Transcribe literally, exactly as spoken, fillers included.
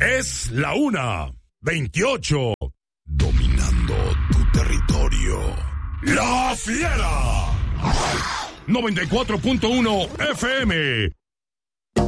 Es la una veintiocho. Dominando tu territorio. La Fiera. noventa y cuatro punto uno F M.